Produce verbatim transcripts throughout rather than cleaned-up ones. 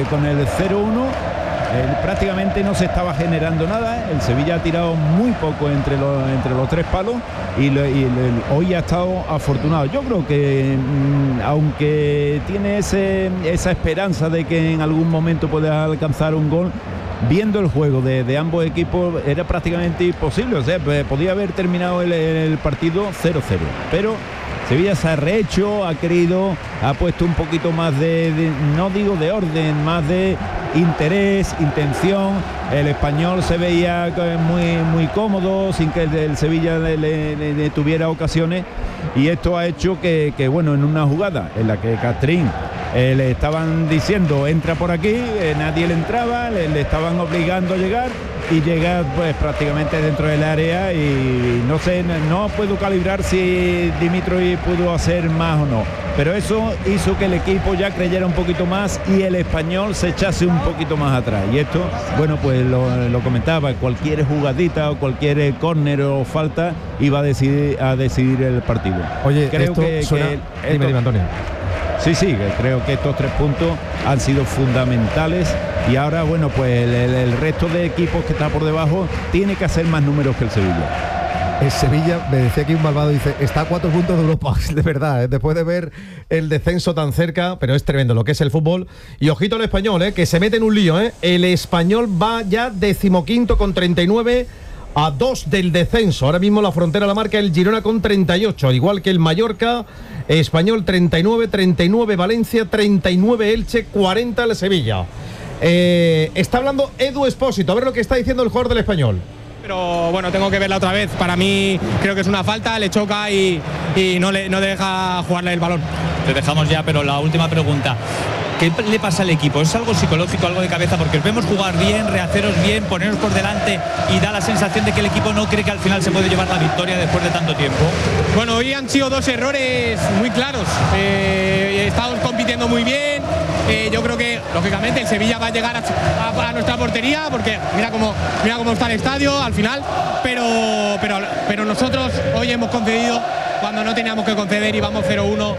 con el cero uno eh, prácticamente no se estaba generando nada. El Sevilla ha tirado muy poco entre los, entre los tres palos y, lo, y el, hoy ha estado afortunado. Yo creo que mmm, aunque tiene ese, esa esperanza de que en algún momento pueda alcanzar un gol, viendo el juego de, de ambos equipos era prácticamente imposible. O sea, podía haber terminado el, el partido cero cero, pero Sevilla se ha rehecho, ha querido, ha puesto un poquito más de, de, no digo de orden, más de interés, intención. El Español se veía muy, muy cómodo, sin que el, el Sevilla le, le, le tuviera ocasiones, y esto ha hecho que, que bueno, en una jugada en la que Castrín eh, le estaban diciendo entra por aquí, eh, nadie le entraba, le, le estaban obligando a llegar, y llega pues prácticamente dentro del área, y no sé, no puedo calibrar si Dimitrovic pudo hacer más o no, pero eso hizo que el equipo ya creyera un poquito más y el Español se echase un poquito más atrás. Y esto, bueno, pues lo, lo comentaba, cualquier jugadita o cualquier córner o falta iba a decidir, a decidir el partido. Oye, creo esto que, suena... que dime, esto, dime, Antonio. Sí, sí, creo que estos tres puntos han sido fundamentales, y ahora, bueno, pues el, el, el resto de equipos que está por debajo tiene que hacer más números que el Sevilla. El Sevilla, me decía aquí un malvado, dice, está a cuatro puntos de Europa, de verdad, ¿eh? Después de ver el descenso tan cerca, pero es tremendo lo que es el fútbol. Y ojito al Español, ¿eh? Que se mete en un lío, ¿eh? El Español va ya decimoquinto con treinta y nueve, a dos del descenso. Ahora mismo la frontera la marca el Girona con treinta y ocho, igual que el Mallorca. Español treinta y nueve, treinta y nueve Valencia, treinta y nueve Elche, cuarenta el Sevilla. Eh, está hablando Edu Espósito, a ver lo que está diciendo el jugador del Español. Pero bueno, tengo que verla otra vez. Para mí creo que es una falta, le choca y, y no le no deja jugarle el balón. Te dejamos ya, pero la última pregunta. ¿Qué le pasa al equipo? ¿Es algo psicológico, algo de cabeza? Porque os vemos jugar bien, rehaceros bien, ponernos por delante, y da la sensación de que el equipo no cree que al final se puede llevar la victoria después de tanto tiempo. Bueno, hoy han sido dos errores muy claros. Eh, estamos compitiendo muy bien. Eh, yo creo que, lógicamente, el Sevilla va a llegar a, a, a nuestra portería, porque mira cómo, mira cómo está el estadio al final. Pero, pero, pero nosotros hoy hemos concedido cuando no teníamos que conceder, y vamos cero uno,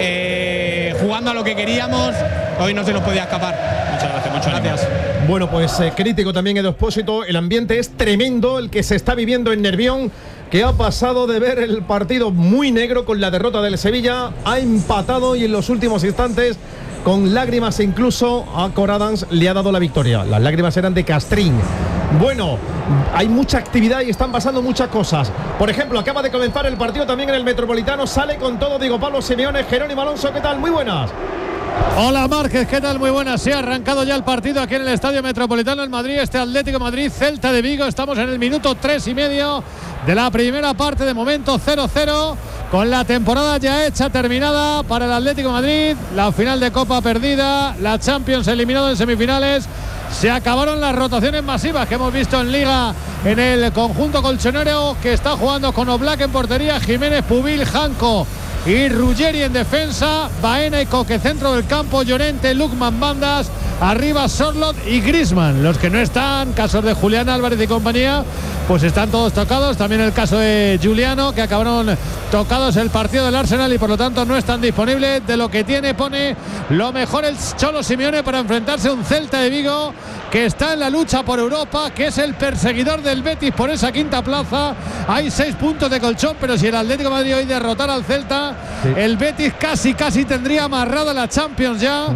eh, jugando a lo que queríamos. Hoy no se nos podía escapar. Muchas gracias, muchas gracias. Bueno, pues eh, crítico también Edu Espósito. El ambiente es tremendo el que se está viviendo en Nervión, que ha pasado de ver el partido muy negro con la derrota del Sevilla, ha empatado, y en los últimos instantes, con lágrimas, e incluso a Coradans le ha dado la victoria. Las lágrimas eran de Castrín. Bueno, hay mucha actividad y están pasando muchas cosas. Por ejemplo, acaba de comenzar el partido también en el Metropolitano. Sale con todo Diego Pablo Simeone. Jerónimo Alonso, ¿qué tal? Muy buenas. Hola Márquez, ¿qué tal? Muy buenas. Sí, ha arrancado ya el partido aquí en el Estadio Metropolitano en Madrid, este Atlético Madrid, Celta de Vigo. Estamos en el minuto tres y medio de la primera parte, de momento cero cero, con la temporada ya hecha, terminada para el Atlético Madrid. La final de Copa perdida, la Champions eliminado en semifinales. Se acabaron las rotaciones masivas que hemos visto en Liga en el conjunto colchonero, que está jugando con Oblak en portería, Jiménez, Pubil, Janko y Ruggeri en defensa, Baena y Coque centro del campo, Llorente, Lukman bandas, arriba Sorloth y Griezmann. Los que no están, casos de Julián Álvarez y compañía, pues están todos tocados. También el caso de Giuliano, que acabaron tocados el partido del Arsenal y por lo tanto no están disponibles. De lo que tiene, pone lo mejor el Cholo Simeone para enfrentarse a un Celta de Vigo que está en la lucha por Europa, que es el perseguidor del Betis por esa quinta plaza. Hay seis puntos de colchón, pero si el Atlético de Madrid hoy derrotara al Celta, sí, el Betis casi casi tendría amarrada la Champions ya.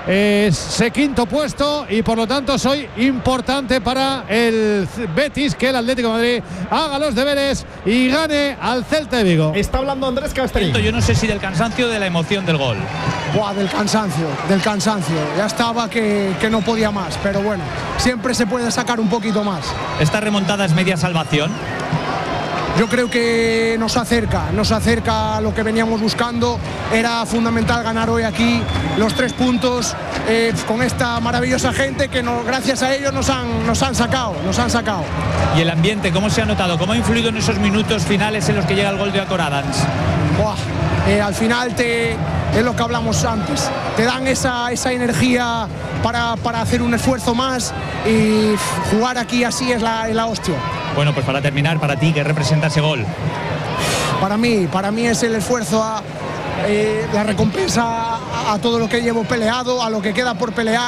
Ese quinto puesto, y por lo tanto soy importante para el Betis que el Atlético de Madrid haga los deberes y gane al Celta de Vigo. Está hablando Andrés Castrín. Yo no sé si del cansancio o de la emoción del gol. Buah, del cansancio, del cansancio. Ya estaba que, que no podía más, pero bueno, siempre se puede sacar un poquito más. ¿Esta remontada es media salvación? Yo creo que nos acerca, nos acerca a lo que veníamos buscando. Era fundamental ganar hoy aquí los tres puntos eh, con esta maravillosa gente que no, gracias a ellos nos han, nos han sacado, nos han sacado. ¿Y el ambiente cómo se ha notado? ¿Cómo ha influido en esos minutos finales en los que llega el gol de Coradans? Buah, eh, al final te, es lo que hablamos antes, te dan esa, esa energía para, para hacer un esfuerzo más, y jugar aquí así es la, es la hostia. Bueno, pues para terminar, para ti, ¿qué representa ese gol? Para mí, para mí es el esfuerzo, a, eh, la recompensa a, a todo lo que llevo peleado, a lo que queda por pelear.